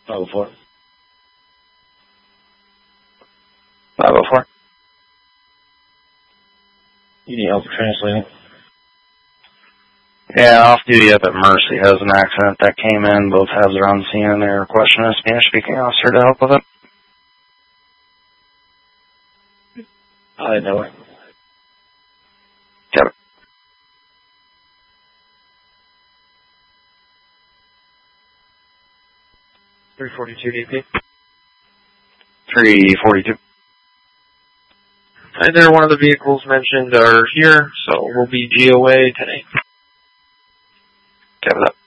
504. 504. You need help translating? Yeah, off-duty up at Mercy has an accident that came in. Both halves are on scene, and they're requesting a Spanish-speaking officer to help with it. I know it. Got it. .342 DP. 342. Either one of the vehicles mentioned are here, so we'll be GOA today. Got it up.